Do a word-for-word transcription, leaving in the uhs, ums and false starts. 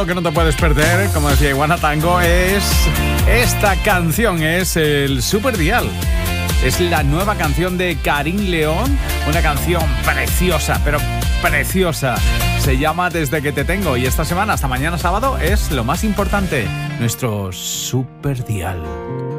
Lo que no te puedes perder, como decía Iguana Tango, es esta canción, es el Super Dial. Es la nueva canción de Karim León, una canción preciosa, pero preciosa. Se llama Desde que te tengo y esta semana hasta mañana sábado es lo más importante, nuestro Super Dial.